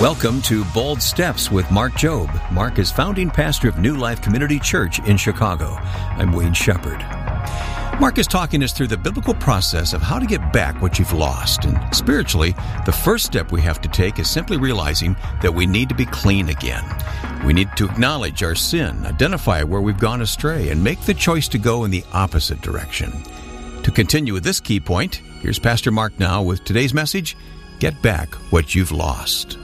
Welcome to Bold Steps with Mark Jobe. Mark is founding pastor of New Life Community Church in Chicago. I'm Wayne Shepherd. Mark is talking us through the biblical process of how to get back what you've lost. And spiritually, the first step we have to take is simply realizing that we need to be clean again. We need to acknowledge our sin, identify where we've gone astray, and make the choice to go in the opposite direction. To continue with this key point, here's Pastor Mark now with today's message, Get Back What You've Lost.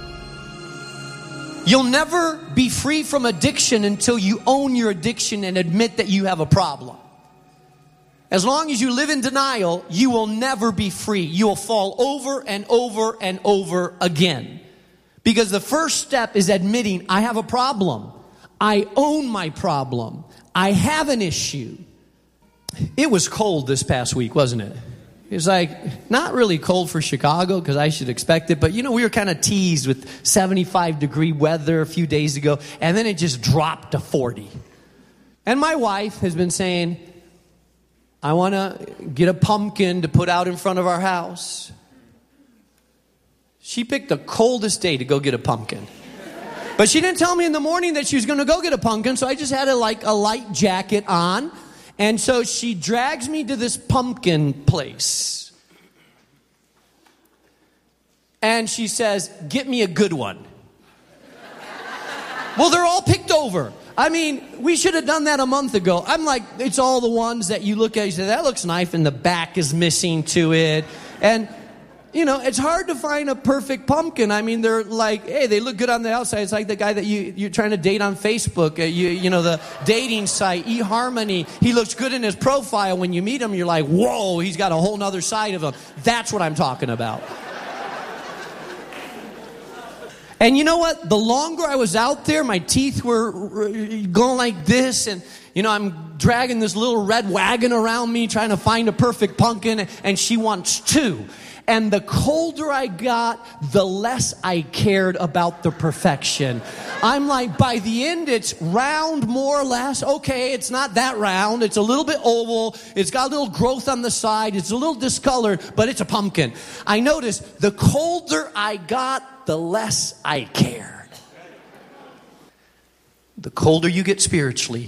You'll never be free from addiction until you own your addiction and admit that you have a problem. As long as you live in denial, you will never be free. You will fall over and over and over again. Because the first step is admitting, I have a problem. I own my problem. I have an issue. It was cold this past week, wasn't it? It was like, not really cold for Chicago because I should expect it. But, we were kind of teased with 75-degree weather a few days ago. And then it just dropped to 40. And my wife has been saying, I want to get a pumpkin to put out in front of our house. She picked the coldest day to go get a pumpkin. But she didn't tell me in the morning that she was going to go get a pumpkin. So I just had a light jacket on. And so she drags me to this pumpkin place. And she says, get me a good one. Well, they're all picked over. I mean, we should have done that a month ago. I'm like, it's all the ones that you look at, you say, that looks nice, and the back is missing to it. And, it's hard to find a perfect pumpkin. I mean, they're like, hey, they look good on the outside. It's like the guy that you're trying to date on Facebook, the dating site, eHarmony. He looks good in his profile. When you meet him, you're like, whoa, he's got a whole nother side of him. That's what I'm talking about. And you know what? The longer I was out there, my teeth were going like this. And, I'm dragging this little red wagon around me trying to find a perfect pumpkin. And she wants two. And the colder I got, the less I cared about the perfection. I'm like, by the end, it's round more or less. Okay, it's not that round. It's a little bit oval. It's got a little growth on the side. It's a little discolored, but it's a pumpkin. I noticed the colder I got, the less I cared. The colder you get spiritually,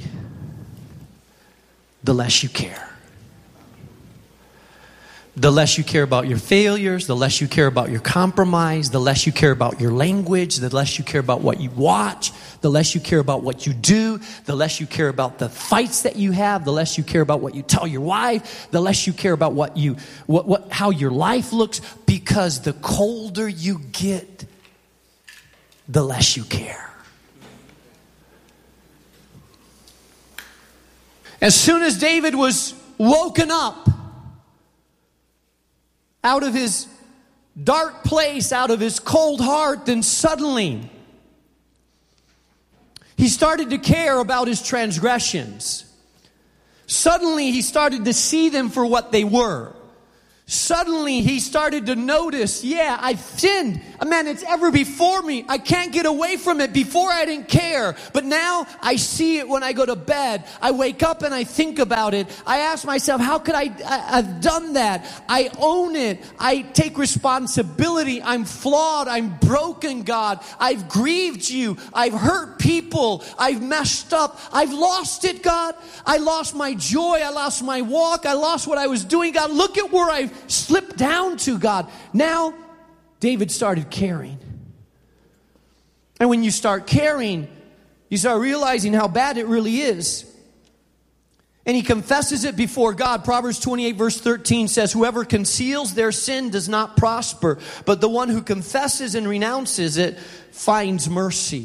the less you care. The less you care about your failures, the less you care about your compromise, the less you care about your language, the less you care about what you watch, the less you care about what you do, the less you care about the fights that you have, the less you care about what you tell your wife, the less you care about how your life looks, because the colder you get, the less you care. As soon as David was woken up out of his dark place, out of his cold heart, then suddenly he started to care about his transgressions. Suddenly he started to see them for what they were. Suddenly he started to notice, I've sinned. Man, it's ever before me. I can't get away from it. Before I didn't care. But now I see it when I go to bed. I wake up and I think about it. I ask myself, how could I've done that? I own it. I take responsibility. I'm flawed. I'm broken, God. I've grieved you. I've hurt people. I've messed up. I've lost it, God. I lost my joy. I lost my walk. I lost what I was doing. God, look at where I've slipped down to, God. Now, David started caring. And when you start caring, you start realizing how bad it really is. And he confesses it before God. Proverbs 28 verse 13 says, whoever conceals their sin does not prosper, but the one who confesses and renounces it finds mercy.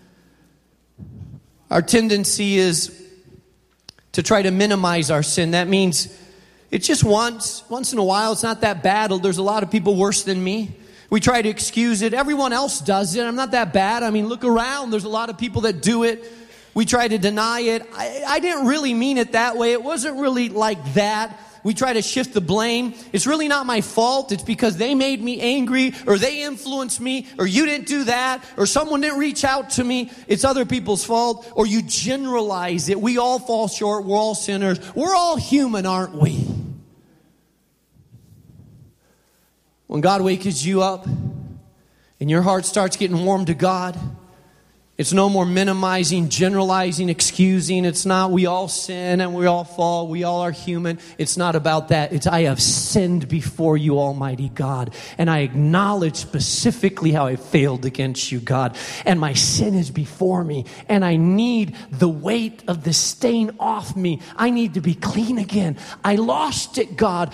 Our tendency is to try to minimize our sin. That means it's just once in a while. It's not that bad. There's a lot of people worse than me. We try to excuse it. Everyone else does it. I'm not that bad. I mean, look around. There's a lot of people that do it. We try to deny it. I didn't really mean it that way. It wasn't really like that. We try to shift the blame. It's really not my fault. It's because they made me angry, or they influenced me, or you didn't do that, or someone didn't reach out to me. It's other people's fault. Or you generalize it. We all fall short. We're all sinners. We're all human, aren't we? When God wakes you up, and your heart starts getting warm to God, it's no more minimizing, generalizing, excusing. It's not we all sin and we all fall. We all are human. It's not about that. It's I have sinned before you, Almighty God. And I acknowledge specifically how I failed against you, God. And my sin is before me. And I need the weight of the stain off me. I need to be clean again. I lost it, God.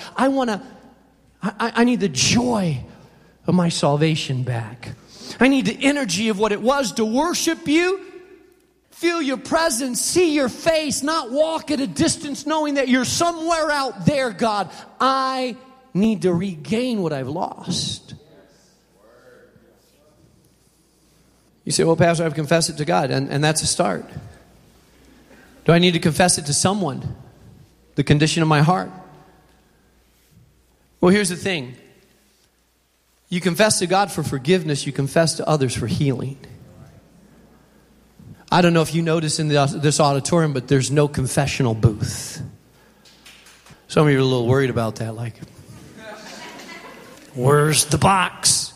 I need the joy of my salvation back. I need the energy of what it was to worship you, feel your presence, see your face, not walk at a distance knowing that you're somewhere out there, God. I need to regain what I've lost. You say, well, Pastor, I've confessed it to God, and that's a start. Do I need to confess it to someone? The condition of my heart? Well, here's the thing. You confess to God for forgiveness. You confess to others for healing. I don't know if you notice in this auditorium, but there's no confessional booth. Some of you are a little worried about that. Like, where's the box?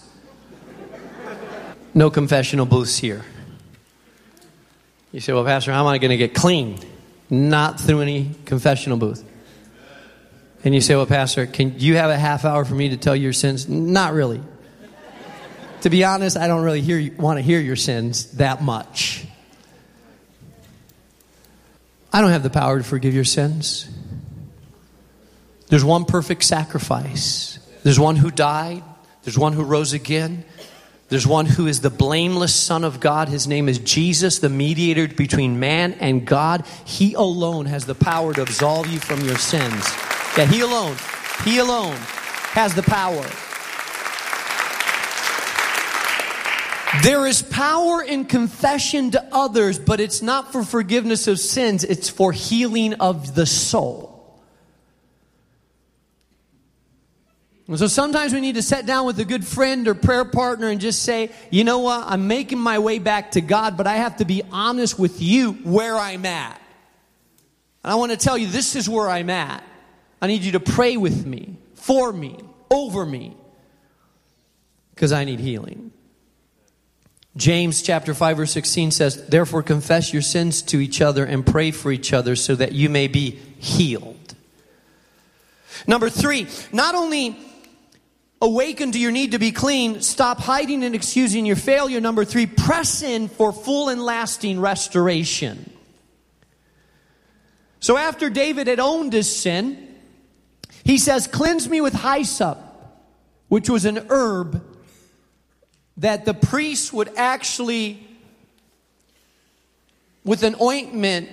No confessional booths here. You say, well, Pastor, how am I going to get clean? Not through any confessional booth. And you say, well, Pastor, can you have a half hour for me to tell your sins? Not really. To be honest, I don't really want to hear your sins that much. I don't have the power to forgive your sins. There's one perfect sacrifice. There's one who died. There's one who rose again. There's one who is the blameless Son of God. His name is Jesus, the mediator between man and God. He alone has the power to absolve you from your sins. Yeah, He alone has the power. There is power in confession to others, but it's not for forgiveness of sins. It's for healing of the soul. And so sometimes we need to sit down with a good friend or prayer partner and just say, you know what, I'm making my way back to God, but I have to be honest with you where I'm at. And I want to tell you, this is where I'm at. I need you to pray with me, for me, over me, because I need healing. James chapter 5 verse 16 says, therefore confess your sins to each other and pray for each other so that you may be healed. Number 3, not only awaken to your need to be clean, stop hiding and excusing your failure. Number 3, press in for full and lasting restoration. So after David had owned his sin, he says, cleanse me with hyssop, which was an herb that the priest would actually, with an ointment,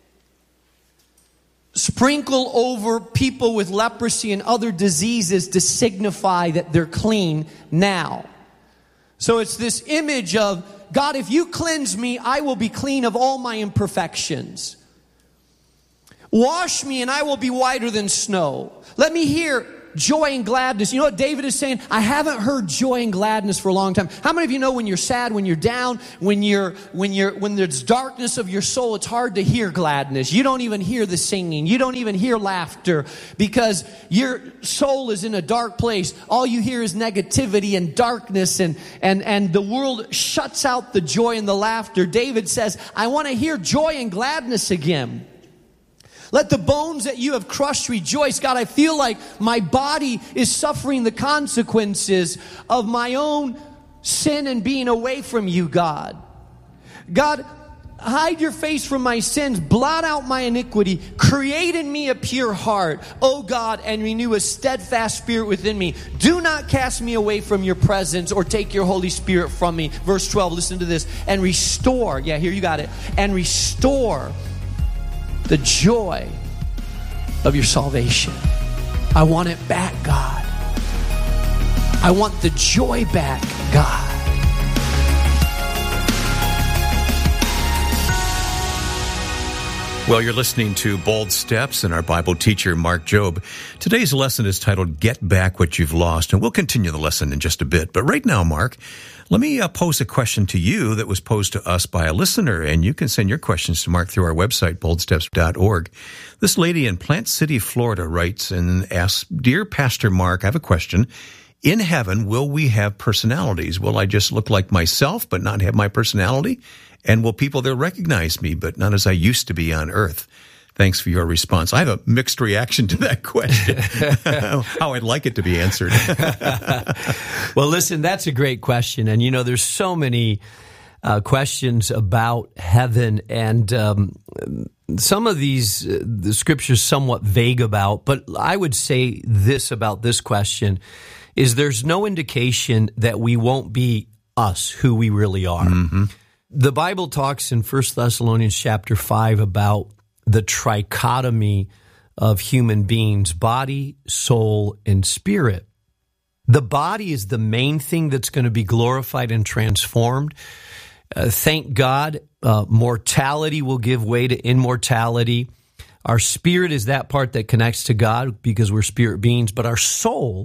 sprinkle over people with leprosy and other diseases to signify that they're clean now. So it's this image of, God, if you cleanse me, I will be clean of all my imperfections. Wash me and I will be whiter than snow. Let me hear joy and gladness. You know what David is saying? I haven't heard joy and gladness for a long time. How many of you know when you're sad, when you're down, when there's darkness of your soul, it's hard to hear gladness. You don't even hear the singing. You don't even hear laughter because your soul is in a dark place. All you hear is negativity and darkness and the world shuts out the joy and the laughter. David says, I want to hear joy and gladness again. Let the bones that you have crushed rejoice. God, I feel like my body is suffering the consequences of my own sin and being away from you, God. God, hide your face from my sins. Blot out my iniquity. Create in me a pure heart, O God, and renew a steadfast spirit within me. Do not cast me away from your presence or take your Holy Spirit from me. Verse 12, listen to this. And restore, yeah, here you got it. And restore the joy of your salvation. I want it back, God. I want the joy back, God. Well, you're listening to Bold Steps and our Bible teacher, Mark Jobe. Today's lesson is titled, Get Back What You've Lost, and we'll continue the lesson in just a bit. But right now, Mark, let me pose a question to you that was posed to us by a listener, and you can send your questions to Mark through our website, boldsteps.org. This lady in Plant City, Florida writes and asks, Dear Pastor Mark, I have a question. in heaven, will we have personalities? Will I just look like myself but not have my personality? And will people there recognize me but not as I used to be on earth? Thanks for your response. I have a mixed reaction to that question, how I'd like it to be answered. Well, listen, that's a great question. And, there's so many questions about heaven, and some of these the scripture's somewhat vague about, but I would say this about this question, is there's no indication that we won't be us, who we really are. Mm-hmm. The Bible talks in 1 Thessalonians chapter 5 about the trichotomy of human beings, body, soul, and spirit. The body is the main thing that's going to be glorified and transformed. Thank God, mortality will give way to immortality. Our spirit is that part that connects to God because we're spirit beings, but our soul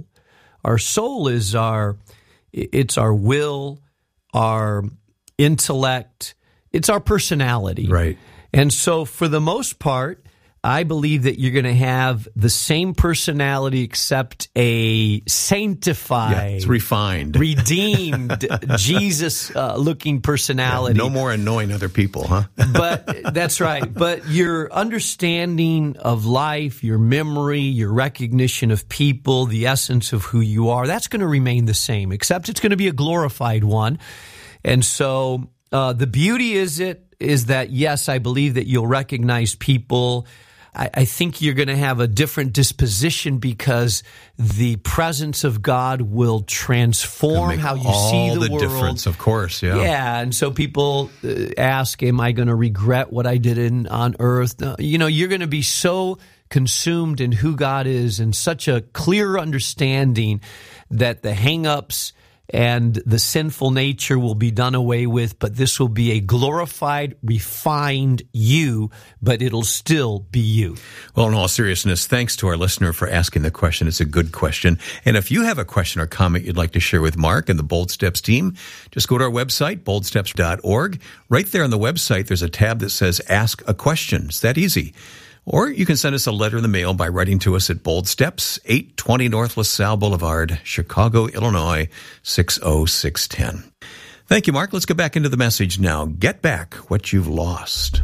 is it's our will, our intellect, it's our personality. Right. And so for the most part, I believe that you're going to have the same personality except a sanctified, it's refined, redeemed, Jesus-looking personality. Yeah, no more annoying other people, huh? But that's right. But your understanding of life, your memory, your recognition of people, the essence of who you are, that's going to remain the same, except it's going to be a glorified one. And so the beauty is that, yes, I believe that you'll recognize people. I think you're going to have a different disposition because the presence of God will transform how you see the world. All the difference, of course, yeah. Yeah, and so people ask, am I going to regret what I did on earth? No, you're going to be so consumed in who God is and such a clear understanding that the hang-ups and the sinful nature will be done away with, but this will be a glorified, refined you, but it'll still be you. Well, in all seriousness, thanks to our listener for asking the question. It's a good question. And if you have a question or comment you'd like to share with Mark and the Bold Steps team, just go to our website, boldsteps.org. Right there on the website, there's a tab that says Ask a Question. It's that easy. Or you can send us a letter in the mail by writing to us at Bold Steps, 820 North LaSalle Boulevard, Chicago, Illinois, 60610. Thank you, Mark. Let's get back into the message now. Get back what you've lost.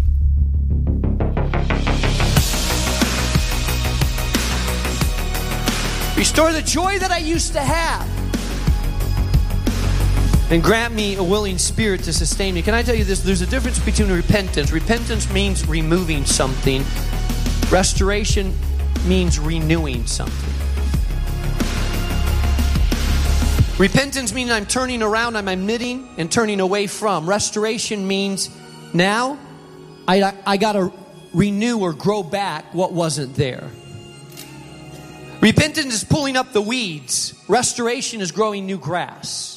Restore the joy that I used to have, and grant me a willing spirit to sustain me. Can I tell you this? There's a difference between repentance. Repentance means removing something. Restoration means renewing something. Repentance means I'm turning around, I'm admitting and turning away from. Restoration means now I got to renew or grow back what wasn't there. Repentance is pulling up the weeds. Restoration is growing new grass.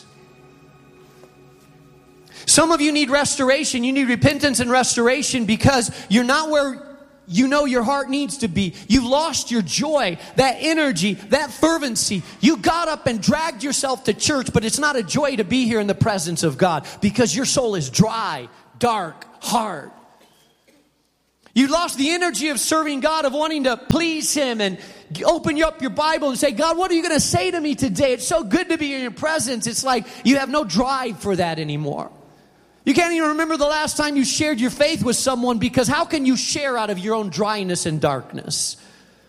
Some of you need restoration. You need repentance and restoration because you're not where your heart needs to be. You lost your joy, that energy, that fervency. You got up and dragged yourself to church, but it's not a joy to be here in the presence of God because your soul is dry, dark, hard. You lost the energy of serving God, of wanting to please Him and open up your Bible and say, God, what are you going to say to me today? It's so good to be in your presence. It's like you have no drive for that anymore. You can't even remember the last time you shared your faith with someone because how can you share out of your own dryness and darkness?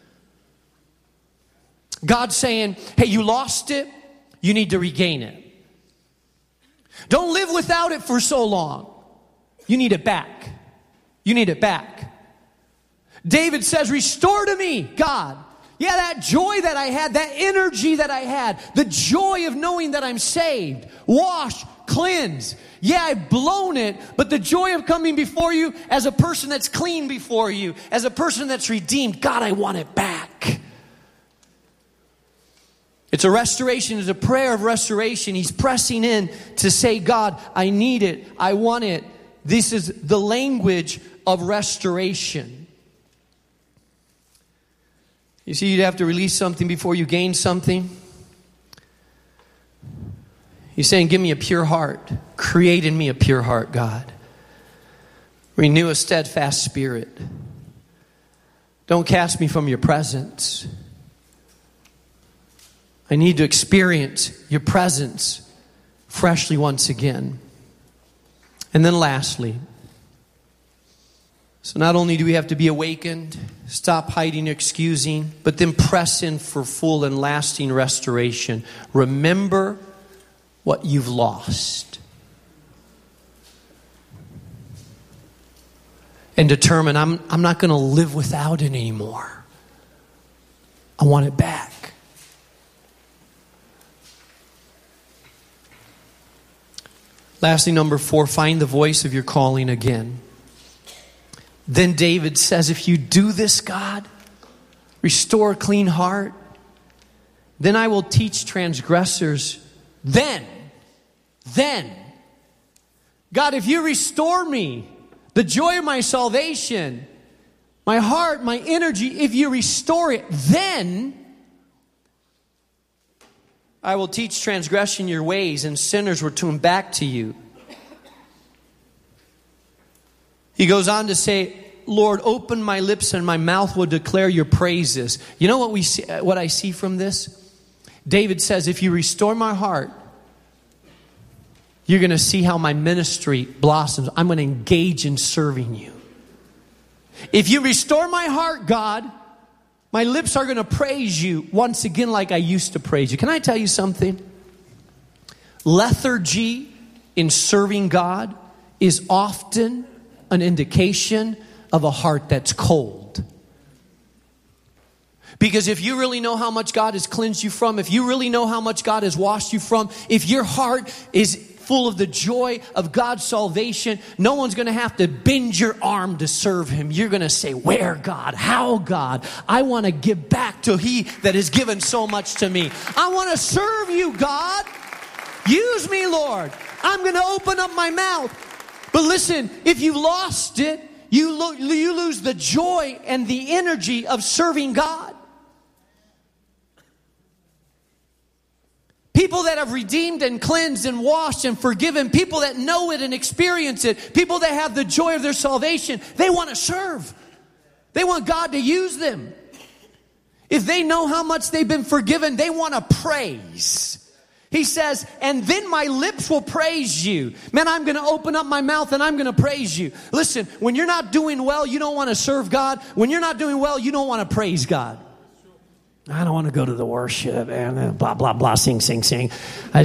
God's saying, hey, you lost it. You need to regain it. Don't live without it for so long. You need it back. You need it back. David says, restore to me, God. Yeah, that joy that I had, that energy that I had, the joy of knowing that I'm saved, wash, cleanse. Yeah, I've blown it, but the joy of coming before you as a person that's clean before you, as a person that's redeemed, God, I want it back. It's a restoration, it's a prayer of restoration. He's pressing in to say, God, I need it, I want it. This is the language of restoration. You see, you'd have to release something before you gain something. He's saying, give me a pure heart. Create in me a pure heart, God. Renew a steadfast spirit. Don't cast me from your presence. I need to experience your presence freshly once again. And then lastly, so not only do we have to be awakened, stop hiding, excusing, but then press in for full and lasting restoration. Remember what you've lost. And determine, I'm not going to live without it anymore. I want it back. Lastly, number 4, find the voice of your calling again. Then David says, if you do this, God, restore a clean heart, then I will teach transgressors. Then, God, if you restore me, the joy of my salvation, my heart, my energy, if you restore it, then I will teach transgression your ways, and sinners will turn back to you. He goes on to say, Lord, open my lips and my mouth will declare your praises. You know what we see, what I see from this? David says, if you restore my heart, you're going to see how my ministry blossoms. I'm going to engage in serving you. If you restore my heart, God, my lips are going to praise you once again like I used to praise you. Can I tell you something? Lethargy in serving God is often an indication of a heart that's cold. Because if you really know how much God has cleansed you from, if you really know how much God has washed you from, if your heart is full of the joy of God's salvation, no one's going to have to bend your arm to serve Him. You're going to say, where, God? How, God? I want to give back to He that has given so much to me. I want to serve you, God. Use me, Lord. I'm going to open up my mouth. But listen, if you lost it, you lose the joy and the energy of serving God. People that have redeemed and cleansed and washed and forgiven, people that know it and experience it, people that have the joy of their salvation, they want to serve. They want God to use them. If they know how much they've been forgiven, they want to praise. He says, and then my lips will praise you. Man, I'm going to open up my mouth and I'm going to praise you. Listen, when you're not doing well, you don't want to serve God. When you're not doing well, you don't want to praise God. I don't want to go to the worship and blah, blah, blah, sing, sing, sing. I'm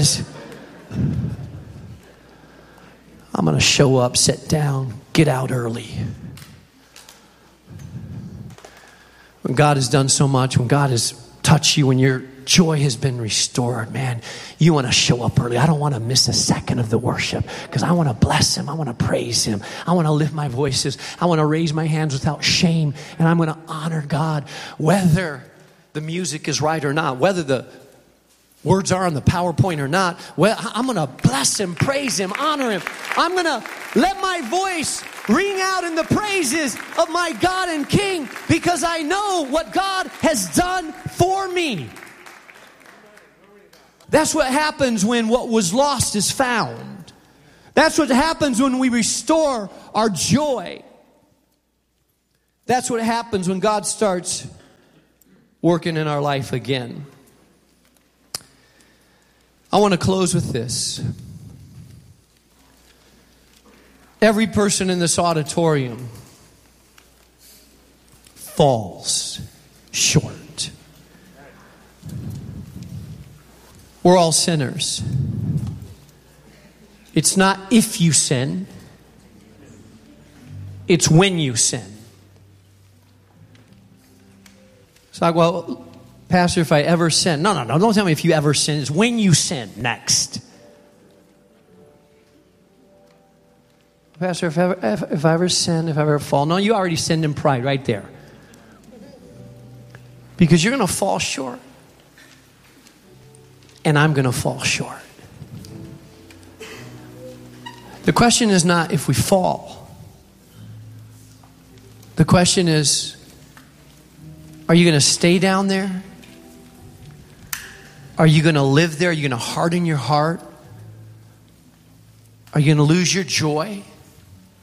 going to show up, sit down, get out early. When God has done so much, when God has touched you, when your joy has been restored, man, you want to show up early. I don't want to miss a second of the worship because I want to bless Him. I want to praise Him. I want to lift my voices. I want to raise my hands without shame. And I'm going to honor God whether the music is right or not, whether the words are on the PowerPoint or not. Well, I'm going to bless Him, praise Him, honor Him. I'm going to let my voice ring out in the praises of my God and King because I know what God has done for me. That's what happens when what was lost is found. That's what happens when we restore our joy. That's what happens when God starts working in our life again. I want to close with this. Every person in this auditorium falls short. We're all sinners. It's not if you sin, it's when you sin. It's like, well, Pastor, if I ever sin. No, don't tell me if you ever sin. It's when you sin next. Pastor, if I ever sin, if I ever fall. No, you already sinned in pride right there. Because you're going to fall short. And I'm going to fall short. The question is not if we fall. The question is, are you going to stay down there? Are you going to live there? Are you going to harden your heart? Are you going to lose your joy?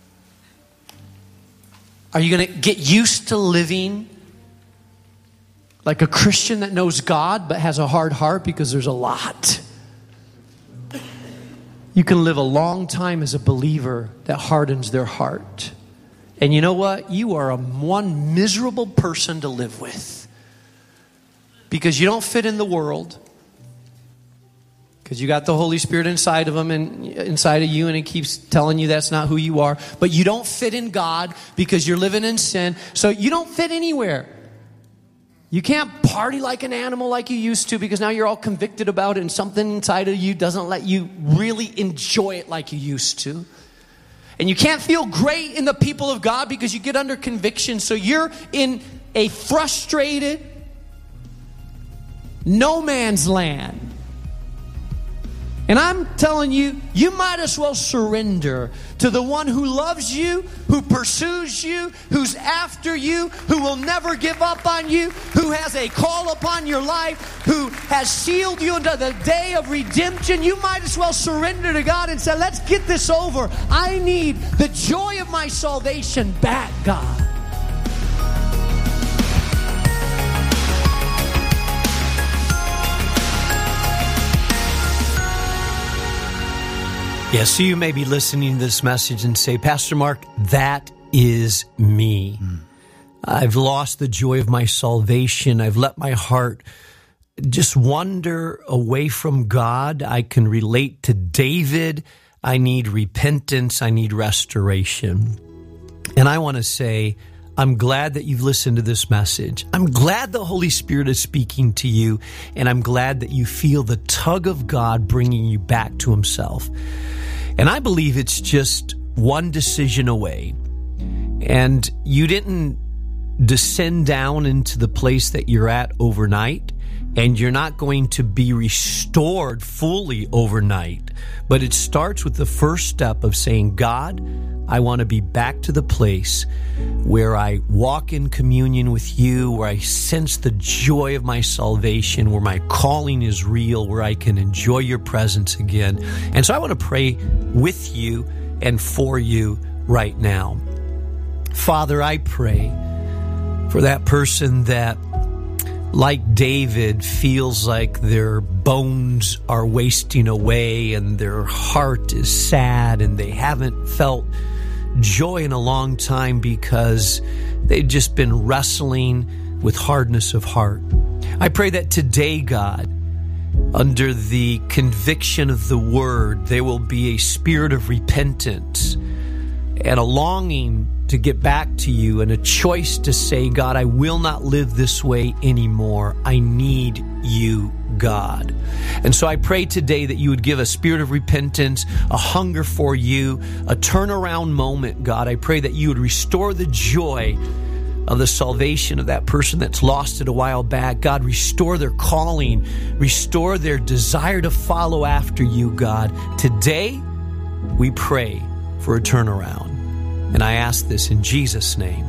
Are you going to get used to living Like a Christian that knows God but has a hard heart, because there's a lot. You can live a long time as a believer that hardens their heart. And you know what? You are one miserable person to live with. Because you don't fit in the world. Because you got the Holy Spirit inside of them and inside of you, and it keeps telling you that's not who you are. But you don't fit in God because you're living in sin. So you don't fit anywhere. You can't party like an animal like you used to, because now you're all convicted about it and something inside of you doesn't let you really enjoy it like you used to. And you can't feel great in the people of God because you get under conviction. So you're in a frustrated no man's land. And I'm telling you, you might as well surrender to the one who loves you, who pursues you, who's after you, who will never give up on you, who has a call upon your life, who has sealed you into the day of redemption. You might as well surrender to God and say, let's get this over. I need the joy of my salvation back, God. Yes, so you may be listening to this message and say, Pastor Mark, that is me. I've lost the joy of my salvation. I've let my heart just wander away from God. I can relate to David. I need repentance. I need restoration. And I want to say, I'm glad that you've listened to this message. I'm glad the Holy Spirit is speaking to you, and I'm glad that you feel the tug of God bringing you back to Himself. And I believe it's just one decision away. And you didn't descend down into the place that you're at overnight, and you're not going to be restored fully overnight. But it starts with the first step of saying, God, I want to be back to the place where I walk in communion with you, where I sense the joy of my salvation, where my calling is real, where I can enjoy your presence again. And so I want to pray with you and for you right now. Father, I pray for that person that, like David, feels like their bones are wasting away and their heart is sad and they haven't felt joy in a long time because they've just been wrestling with hardness of heart. I pray that today, God, under the conviction of the Word, there will be a spirit of repentance and a longing to get back to you and a choice to say, God, I will not live this way anymore. I need you, God. And so I pray today that you would give a spirit of repentance, a hunger for you, a turnaround moment, God. I pray that you would restore the joy of the salvation of that person that's lost it a while back. God, restore their calling, restore their desire to follow after you, God. Today, we pray for a turnaround. And I ask this in Jesus' name.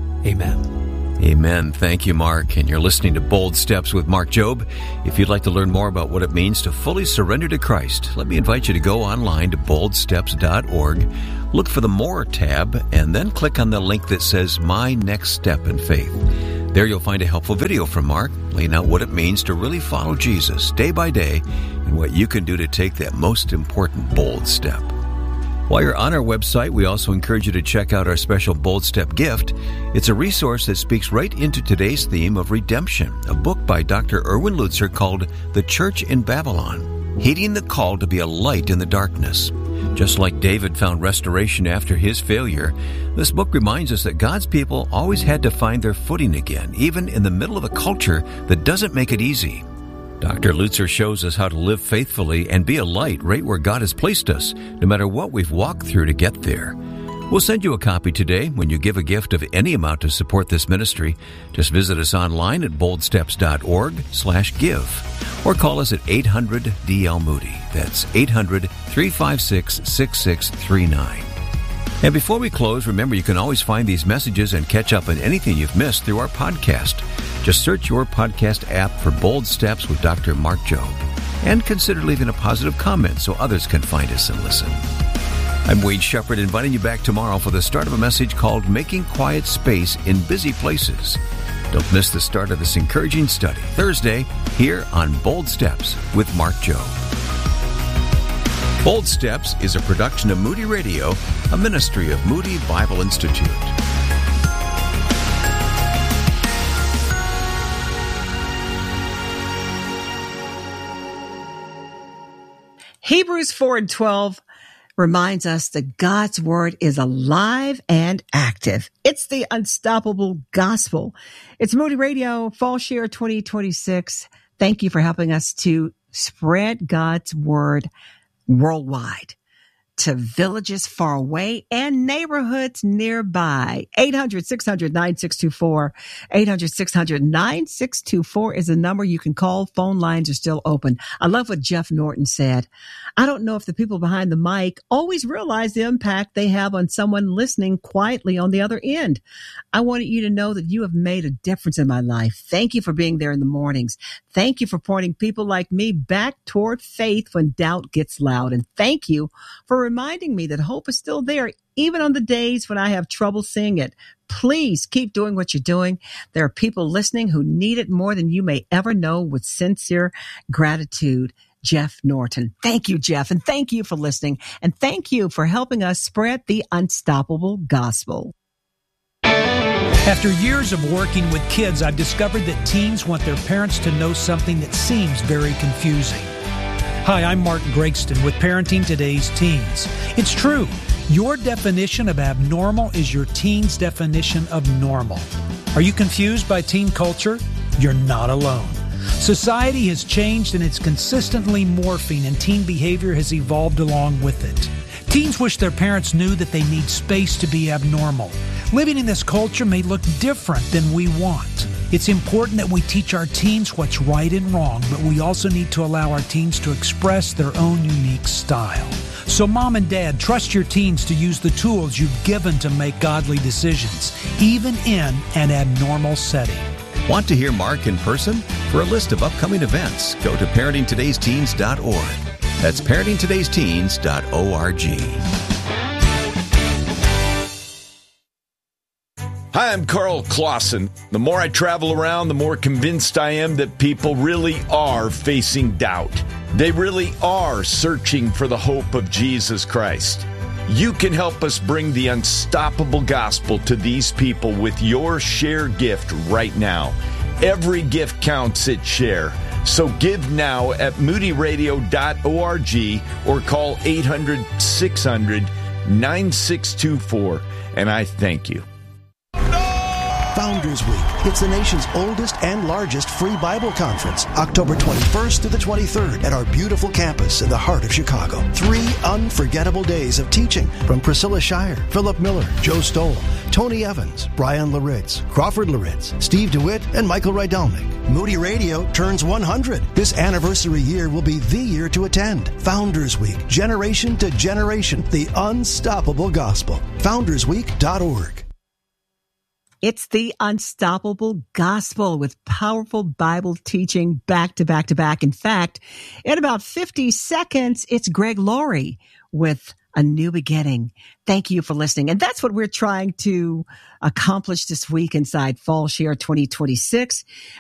Amen. Amen. Thank you, Mark. And you're listening to Bold Steps with Mark Jobe. If you'd like to learn more about what it means to fully surrender to Christ, let me invite you to go online to boldsteps.org, look for the More tab, and then click on the link that says My Next Step in Faith. There you'll find a helpful video from Mark laying out what it means to really follow Jesus day by day and what you can do to take that most important bold step. While you're on our website, we also encourage you to check out our special Bold Step gift. It's a resource that speaks right into today's theme of redemption, a book by Dr. Erwin Lutzer called The Church in Babylon, Heeding the Call to be a Light in the Darkness. Just like David found restoration after his failure, this book reminds us that God's people always had to find their footing again, even in the middle of a culture that doesn't make it easy. Dr. Lutzer shows us how to live faithfully and be a light right where God has placed us, no matter what we've walked through to get there. We'll send you a copy today when you give a gift of any amount to support this ministry. Just visit us online at boldsteps.org/give or call us at 800-DL-MOODY. That's 800-356-6639. And before we close, remember you can always find these messages and catch up on anything you've missed through our podcast. Just search your podcast app for Bold Steps with Dr. Mark Jobe. And consider leaving a positive comment so others can find us and listen. I'm Wade Shepherd, inviting you back tomorrow for the start of a message called Making Quiet Space in Busy Places. Don't miss the start of this encouraging study Thursday here on Bold Steps with Mark Jobe. Bold Steps is a production of Moody Radio, a ministry of Moody Bible Institute. Hebrews 4:12 reminds us that God's word is alive and active. It's the unstoppable gospel. It's Moody Radio, Fall Share 2026. Thank you for helping us to spread God's word worldwide to villages far away and neighborhoods nearby. 800-600-9624. 800-600-9624 is the number you can call. Phone lines are still open. I love what Jeff Norton said. I don't know if the people behind the mic always realize the impact they have on someone listening quietly on the other end. I wanted you to know that you have made a difference in my life. Thank you for being there in the mornings. Thank you for pointing people like me back toward faith when doubt gets loud. And thank you for reminding me that hope is still there, even on the days when I have trouble seeing it. Please keep doing what you're doing. There are people listening who need it more than you may ever know. With sincere gratitude, Jeff Norton. Thank you, Jeff, and thank you for listening, and thank you for helping us spread the unstoppable gospel. After years of working with kids, I've discovered that teens want their parents to know something that seems very confusing. Hi, I'm Mark Gregston with Parenting Today's Teens. It's true. Your definition of abnormal is your teen's definition of normal. Are you confused by teen culture? You're not alone. Society has changed and it's consistently morphing, and teen behavior has evolved along with it. Teens wish their parents knew that they need space to be abnormal. Living in this culture may look different than we want. It's important that we teach our teens what's right and wrong, but we also need to allow our teens to express their own unique style. So mom and dad, trust your teens to use the tools you've given to make godly decisions, even in an abnormal setting. Want to hear Mark in person? For a list of upcoming events, go to parentingtodaysteens.org. That's parentingtodaysteens.org. Hi, I'm Carl Clausen. The more I travel around, the more convinced I am that people really are facing doubt. They really are searching for the hope of Jesus Christ. You can help us bring the unstoppable gospel to these people with your Share gift right now. Every gift counts at Share. So give now at moodyradio.org or call 800-600-9624. And I thank you. Founders Week. It's the nation's oldest and largest free Bible conference, October 21st to the 23rd at our beautiful campus in the heart of Chicago. 3 unforgettable days of teaching from Priscilla Shire, Philip Miller, Joe Stoll, Tony Evans, Brian Laritz, Crawford Laritz, Steve DeWitt, and Michael Rydelnik. Moody Radio turns 100. This anniversary year will be the year to attend. Founders Week, generation to generation, the unstoppable gospel. FoundersWeek.org. It's the unstoppable gospel with powerful Bible teaching back to back to back. In fact, in about 50 seconds, it's Greg Laurie with A New Beginning. Thank you for listening. And that's what we're trying to accomplish this week inside Fall Share 2026.